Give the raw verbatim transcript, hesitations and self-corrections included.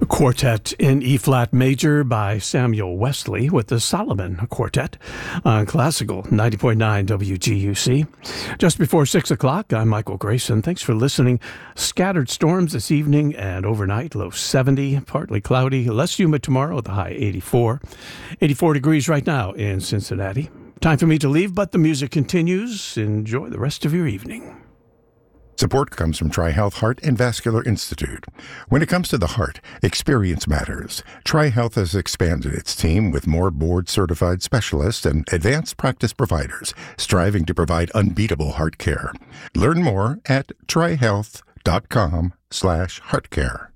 A quartet in E-flat major by Samuel Wesley with the Solomon Quartet on Classical ninety point nine W G U C. Just before six o'clock, I'm Michael Grayson. Thanks for listening. Scattered storms this evening and overnight, low seventy, partly cloudy, less humid tomorrow, the high eighty-four. eighty-four degrees right now in Cincinnati. Time for me to leave, but the music continues. Enjoy the rest of your evening. Support comes from TriHealth Heart and Vascular Institute. When it comes to the heart, experience matters. TriHealth has expanded its team with more board-certified specialists and advanced practice providers, striving to provide unbeatable heart care. Learn more at trihealth.com slash heartcare.